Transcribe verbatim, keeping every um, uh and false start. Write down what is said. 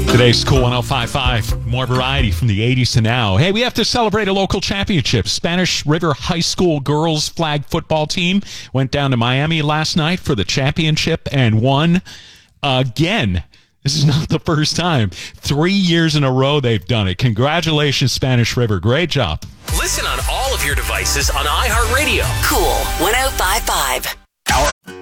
Today's Cool one oh five point five. More variety from the eighties to now. Hey, we have to celebrate a local championship. Spanish River High School girls flag football team went down to Miami last night for the championship and won again. This is not the first time. Three years in a row they've done it. Congratulations, Spanish River. Great job. Listen on all of your devices on iHeartRadio. Cool one oh five point five. Our